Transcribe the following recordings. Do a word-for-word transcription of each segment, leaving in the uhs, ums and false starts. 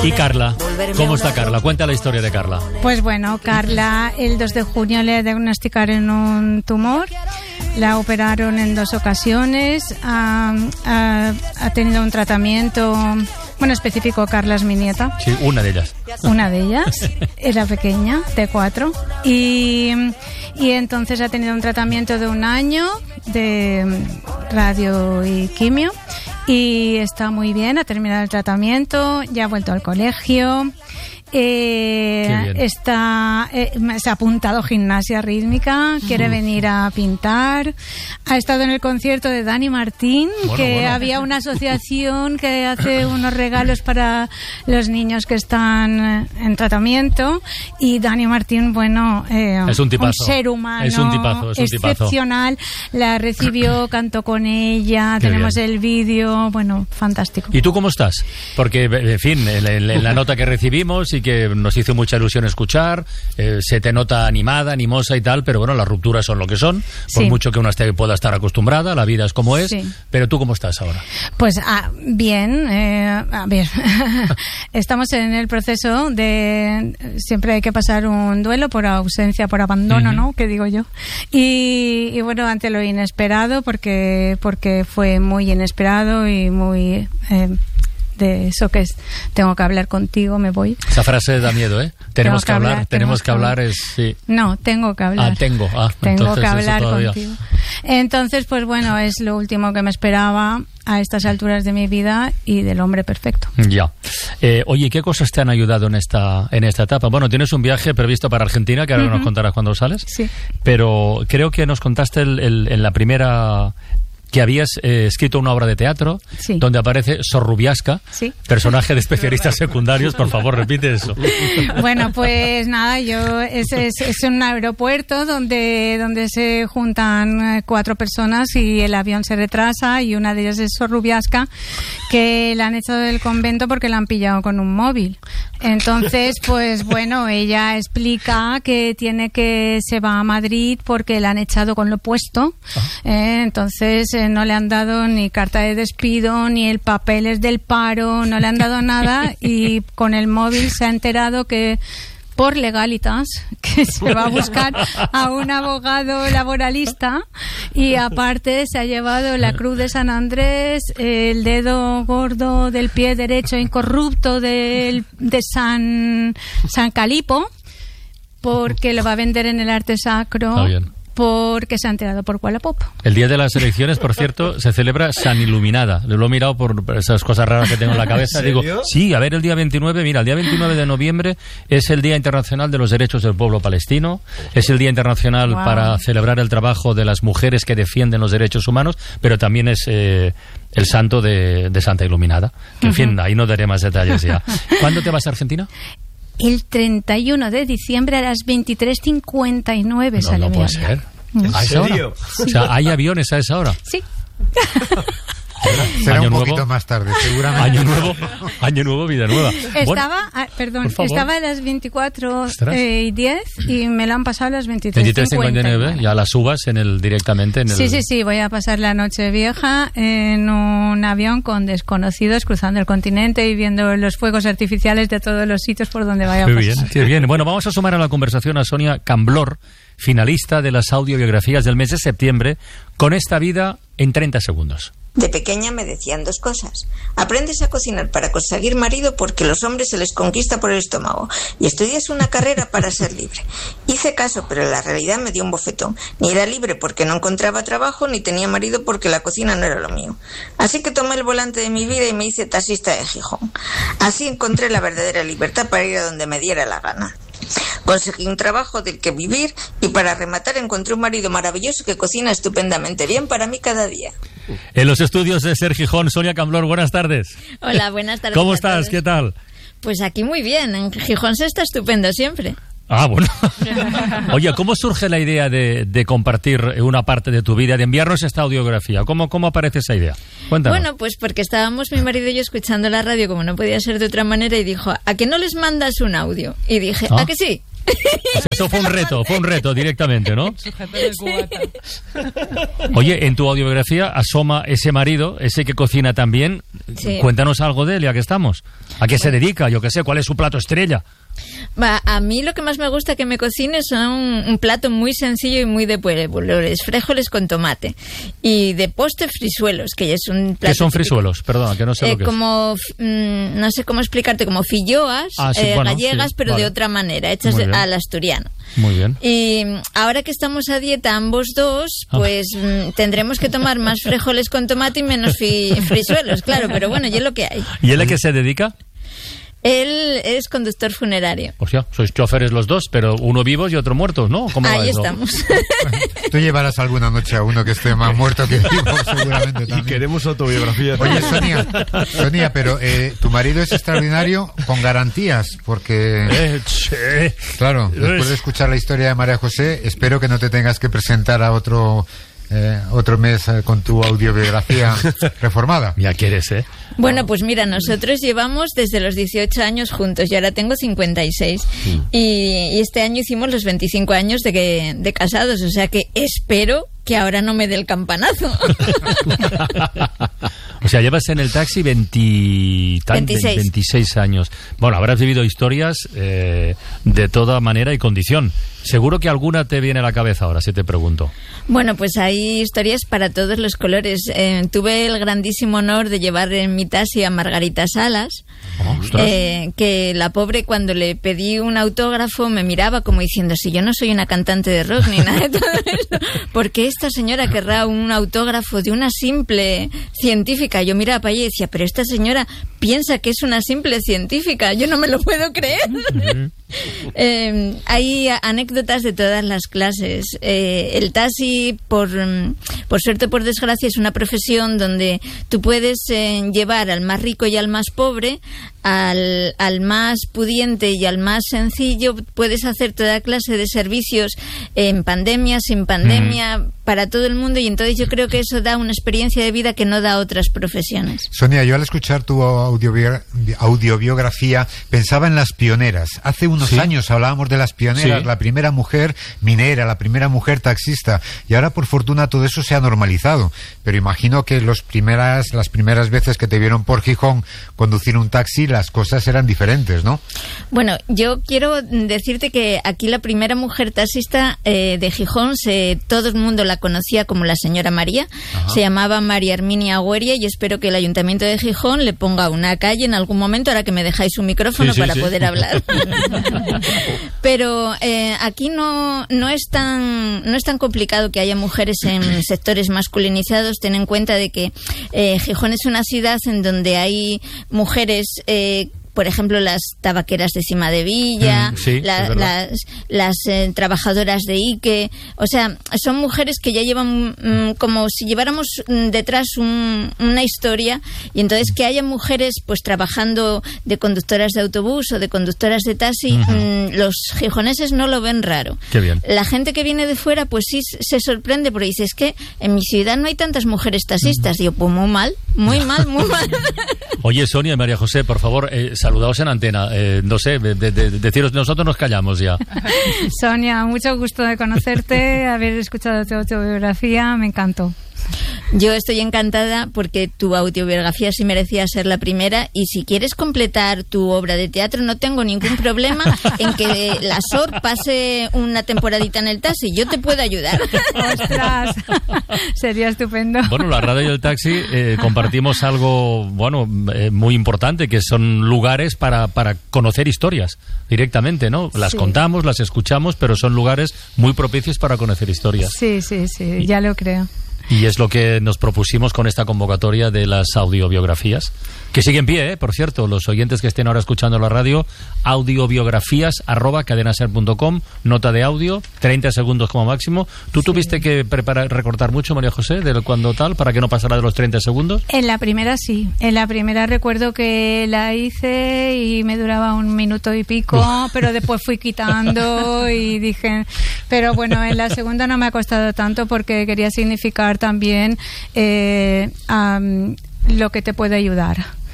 ¿Y Carla? ¿Cómo está Carla? Cuenta la historia de Carla. Pues bueno, Carla el dos de junio le diagnosticaron un tumor, la operaron en dos ocasiones, ha, ha, ha tenido un tratamiento, bueno, específico. Carla es mi nieta. Sí, una de ellas. Una de ellas, era pequeña, de cuatro, y, y entonces ha tenido un tratamiento de un año de radio y quimio. Y está muy bien, ha terminado el tratamiento, ya ha vuelto al colegio, eh, está, eh, se ha apuntado a gimnasia rítmica, quiere venir a pintar, ha estado en el concierto de Dani Martín, bueno, que bueno. había una asociación que hace unos regalos para los niños que están en tratamiento, y Dani Martín, bueno, eh, es un, tipazo. un ser humano es un tipazo, es un excepcional, tipazo. La recibió, cantó con ella, Qué tenemos bien. el vídeo, bueno, fantástico. ¿Y tú cómo estás? Porque, en fin, en, en, en la nota que recibimos y que nos hizo mucha ilusión escuchar, eh, se te nota animada, animosa y tal, pero bueno, las rupturas son lo que son, por sí. mucho que una esté, pueda estar acostumbrada, la vida es como es, sí. pero ¿tú cómo estás ahora? Pues ah, bien, eh, a ver, estamos en el proceso de, siempre hay que pasar un duelo por ausencia, por abandono, uh-huh. ¿no? Que digo yo. Y, y bueno, ante lo inesperado, porque, porque fue muy inesperado y muy... Eh, de eso que es, tengo que hablar contigo, me voy. Esa frase da miedo, ¿eh? Tenemos tengo que, que hablar, hablar, tenemos que hablar, es... Sí. No, tengo que hablar. Ah, tengo. Ah, tengo que hablar contigo. Entonces, pues bueno, es lo último que me esperaba a estas alturas de mi vida y del hombre perfecto. Ya. Eh, oye, ¿qué cosas te han ayudado en esta en esta etapa? Bueno, tienes un viaje previsto para Argentina, que ahora uh-huh. nos contarás cuando sales. Sí. Pero creo que nos contaste el, el, en la primera... que habías eh, escrito una obra de teatro sí. donde aparece Sorrubiasca, sí. personaje de especialistas secundarios. Por favor, repite eso. Bueno, pues nada, yo es, es, es un aeropuerto donde, donde se juntan cuatro personas y el avión se retrasa, y una de ellas es Sorrubiasca, que la han echado del convento porque la han pillado con un móvil. Entonces, pues bueno, ella explica que tiene que se va a Madrid porque la han echado con lo puesto. Ah. Eh, entonces eh, no le han dado ni carta de despido, ni el papeles del paro, no le han dado nada, y con el móvil se ha enterado que por legalitas, que se va a buscar a un abogado laboralista, y aparte se ha llevado la cruz de San Andrés, el dedo gordo del pie derecho incorrupto del, de San, San Calipo, porque lo va a vender en el arte sacro. Está bien. Porque se ha enterado por Wallapop. El día de las elecciones, por cierto, se celebra San Iluminada. Lo he mirado por esas cosas raras que tengo en la cabeza. ¿En serio? Digo, sí, a ver, el día veintinueve, mira, el día veintinueve de noviembre es el Día Internacional de los Derechos del Pueblo Palestino, es el Día Internacional wow. para celebrar el trabajo de las mujeres que defienden los derechos humanos, pero también es eh, el santo de, de Santa Iluminada. En uh-huh. fin, ahí no daré más detalles ya. ¿Cuándo te vas a Argentina? El treinta y uno de diciembre a las veintitrés cincuenta y nueve no, sale no mi puede avión. ser. ¿A esa hora? Sí. O sea, ¿hay aviones a esa hora? Sí. Será año un nuevo, poquito más tarde, seguramente. Año nuevo, año nuevo, vida nueva. Estaba, bueno, ah, perdón, estaba a las veinticuatro y diez y me lo han pasado a las veintitrés cincuenta y nueve. Ya las subas en el, directamente en el... Sí, sí, sí, voy a pasar la noche vieja en un avión con desconocidos cruzando el continente y viendo los fuegos artificiales de todos los sitios por donde vaya a pasar. Muy bien, qué bien. Bueno, vamos a sumar a la conversación a Sonia Camblor, finalista de las audiobiografías del mes de septiembre, con esta vida en treinta segundos. De pequeña me decían dos cosas. Aprendes a cocinar para conseguir marido porque los hombres se les conquista por el estómago, y estudias una carrera para ser libre. Hice caso, pero la realidad me dio un bofetón. Ni era libre porque no encontraba trabajo, ni tenía marido porque la cocina no era lo mío. Así que tomé el volante de mi vida y me hice taxista de Gijón. Así encontré la verdadera libertad para ir a donde me diera la gana. Conseguí un trabajo del que vivir, y para rematar encontré un marido maravilloso que cocina estupendamente bien para mí cada día. En los estudios de Ser Gijón, Sonia Camblor, buenas tardes. Hola, buenas tardes. ¿Cómo estás? ¿Qué tal? Pues aquí muy bien, en Gijón se está estupendo siempre. Ah, bueno. Oye, ¿cómo surge la idea de, de compartir una parte de tu vida, de enviarnos esta audiografía? ¿Cómo, cómo aparece esa idea? Cuéntanos. Bueno, pues porque estábamos mi marido y yo escuchando la radio, como no podía ser de otra manera, y dijo, ¿a que no les mandas un audio? Y dije, ¿Ah? ¿a que sí? Eso fue un reto, fue un reto directamente, ¿no? Oye, en tu audiobiografía asoma ese marido, ese que cocina también. Sí. Cuéntanos algo de él, ya que estamos. ¿A qué se dedica? Yo qué sé, ¿cuál es su plato estrella? Va, a mí lo que más me gusta que me cocine son un, un plato muy sencillo y muy de pueblo, es frijoles con tomate. Y de postre, frisuelos, que es un plato ¿Qué son típico. Frisuelos? Perdona, que no sé eh, lo que como, es. Mmm, no sé cómo explicarte, como filloas ah, sí, eh, bueno, gallegas, sí, pero vale. de otra manera, hechas al asturiano. Muy bien. Y ahora que estamos a dieta ambos dos, pues ah. mmm, tendremos que tomar más frijoles con tomate y menos fi- frisuelos, claro, pero bueno, ya es lo que hay. ¿Y él a qué se dedica? Él es conductor funerario. O sea, sois choferes los dos, pero uno vivos y otro muertos, ¿no? ¿Cómo Ahí va eso? estamos. Bueno, tú llevarás alguna noche a uno que esté más muerto que vivo, seguramente también. Y queremos autobiografía. Oye, Sonia, Sonia, pero eh, tu marido es extraordinario con garantías, porque... Eh, che. Claro, después de escuchar la historia de María José, espero que no te tengas que presentar a otro... Eh, otro mes eh, con tu audiobiografía reformada. Ya quieres, ¿eh? Bueno, pues mira, nosotros llevamos desde los dieciocho años juntos. Yo ahora tengo cincuenta y seis. Mm. Y, y este año hicimos los veinticinco años de, que, de casados. O sea que espero que ahora no me dé el campanazo. O sea, llevas en el taxi veinti... veintiséis. veintiséis años. Bueno, habrás vivido historias eh, de toda manera y condición. Seguro que alguna te viene a la cabeza ahora, si te pregunto. Bueno, pues hay historias para todos los colores. Eh, tuve el grandísimo honor de llevar en mi taxi a Margarita Salas, oh, eh, que la pobre, cuando le pedí un autógrafo, me miraba como diciendo, si yo no soy una cantante de rock ni nada de todo esto, porque esta señora querrá un autógrafo de una simple científica. Yo miraba para allá y decía, pero esta señora piensa que es una simple científica, yo no me lo puedo creer. Uh-huh. eh, hay anécdotas de todas las clases. Eh, el taxi, por, por suerte o por desgracia, es una profesión donde tú puedes eh, llevar al más rico y al más pobre, al, al más pudiente y al más sencillo. Puedes hacer toda clase de servicios en pandemia, sin pandemia, mm. para todo el mundo, y entonces yo creo que eso da una experiencia de vida que no da otras profesiones. Sonia, yo al escuchar tu audiobio- audiobiografía pensaba en las pioneras. Hace unos ¿Sí? años hablábamos de las pioneras, sí. la primera mujer minera, la primera mujer taxista, y ahora por fortuna todo eso se ha normalizado, pero imagino que los primeras, las primeras veces que te vieron por Gijón conducir un taxi, las cosas eran diferentes, ¿no? Bueno, yo quiero decirte que aquí la primera mujer taxista eh, de Gijón, se, todo el mundo la conocía como la señora María. Ajá. Se llamaba María Herminia Agüeria, y espero que el Ayuntamiento de Gijón le ponga una calle en algún momento, ahora que me dejáis un micrófono sí, sí, para sí. poder hablar. Pero eh, aquí no, no, es tan, no es tan complicado que haya mujeres en sectores masculinizados. Ten en cuenta de que eh, Gijón es una ciudad en donde hay mujeres... Eh, por ejemplo, las tabaqueras de Cima de Villa, mm, sí, la, las, las eh, trabajadoras de Ike. O sea, son mujeres que ya llevan mm, como si lleváramos mm, detrás un, una historia, y entonces que haya mujeres pues trabajando de conductoras de autobús o de conductoras de taxi, uh-huh. mm, los gijoneses no lo ven raro. Qué bien. La gente que viene de fuera pues sí se sorprende, porque dice, es que en mi ciudad no hay tantas mujeres taxistas. Uh-huh. Digo, pues muy mal, muy mal, muy mal. Oye, Sonia y María José, por favor, eh, saludaos en antena. Eh, no sé, de, de, de, deciros, nosotros nos callamos ya. Sonia, mucho gusto de conocerte, haber escuchado tu autobiografía, me encantó. Yo estoy encantada porque tu autobiografía sí merecía ser la primera, y si quieres completar tu obra de teatro no tengo ningún problema en que la S O R pase una temporadita en el taxi, yo te puedo ayudar. ¡Ostras! Sería estupendo. Bueno, la radio y el taxi eh, compartimos algo bueno eh, muy importante, que son lugares para, para conocer historias directamente, ¿no? Las sí. contamos, las escuchamos, pero son lugares muy propicios para conocer historias. Sí, sí, sí, ya lo creo. Y es lo que nos propusimos con esta convocatoria de las audiobiografías, que sigue en pie, ¿eh? Por cierto, los oyentes que estén ahora escuchando la radio, audiobiografías arroba cadenaser punto com, nota de audio, treinta segundos como máximo. ¿Tú sí. tuviste que preparar, recortar mucho, María José, de cuando tal, para que no pasara de los treinta segundos? En la primera sí, en la primera recuerdo que la hice y me duraba un minuto y pico, Uf. pero después fui quitando y dije, pero bueno, en la segunda no me ha costado tanto, porque quería significar también eh, um, lo que te puede ayudar.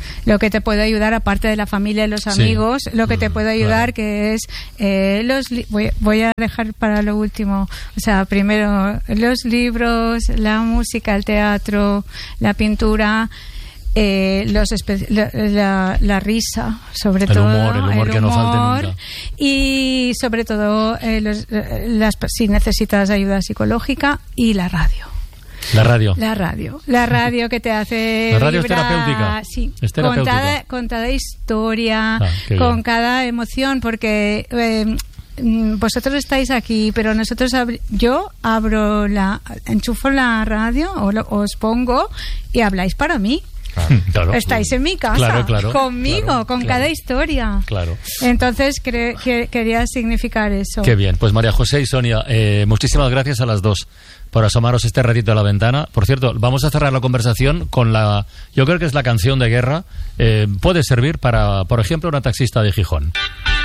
lo que te puede ayudar, aparte de la familia y los amigos, sí. lo que te puede ayudar, claro. que es eh, los li- voy, voy a dejar para lo último, o sea, primero los libros, la música, el teatro, la pintura, eh, los espe- la, la, la risa, sobre el todo humor, el humor el que humor, no falte nunca, y sobre todo eh, los, las, si necesitas ayuda psicológica, y la radio. La radio. La radio. La radio que te hace La radio vibrar, es terapéutica. Sí, es terapéutica. Con cada, con cada historia, ah, con bien. cada emoción, porque eh, vosotros estáis aquí, pero nosotros ab- yo abro la, enchufo la radio o lo, os pongo y habláis para mí. Claro. Estáis en mi casa, claro, claro, conmigo, claro, con claro. cada historia. Claro. Entonces cre- que, quería significar eso. Qué bien. Pues María José y Sonia, eh, muchísimas gracias a las dos por asomaros este ratito a la ventana. Por cierto, vamos a cerrar la conversación con la... Yo creo que es la canción de guerra. Eh, puede servir para, por ejemplo, una taxista de Gijón.